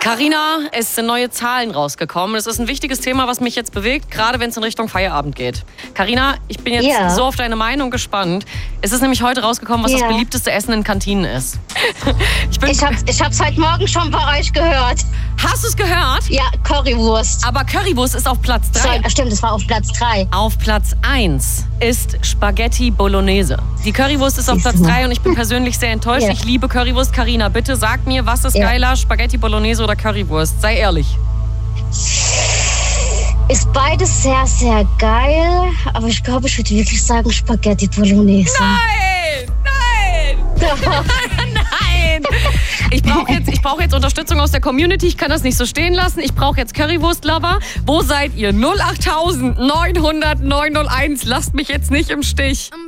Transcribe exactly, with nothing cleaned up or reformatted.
Carina, es sind neue Zahlen rausgekommen. Es ist ein wichtiges Thema, was mich jetzt bewegt, gerade wenn es in Richtung Feierabend geht. Carina, ich bin jetzt Ja. so auf deine Meinung gespannt. Es ist nämlich heute rausgekommen, was Ja. das beliebteste Essen in Kantinen ist. Ich bin, Ich hab's, ich hab's heute Morgen schon bei euch gehört. hast du es gehört? Ja, Currywurst. Aber Currywurst ist auf Platz drei. So, stimmt, das war auf Platz drei. Auf Platz eins ist Spaghetti Bolognese. Die Currywurst ist auf Siehst Platz du mal. drei und ich bin persönlich sehr enttäuscht. Ja. Ich liebe Currywurst. Carina, bitte sag mir, was ist Ja. geiler, Spaghetti Bolognese oder Currywurst? Sei ehrlich. Ist beides sehr, sehr geil. Aber ich glaube, ich würde wirklich sagen Spaghetti Bolognese. Nein! Nein! Nein! Ich brauche jetzt, ich brauch jetzt Unterstützung aus der Community. Ich kann das nicht so stehen lassen. Ich brauche jetzt Currywurst-Lover. Wo seid ihr? null acht neun null null eins. Lasst mich jetzt nicht im Stich.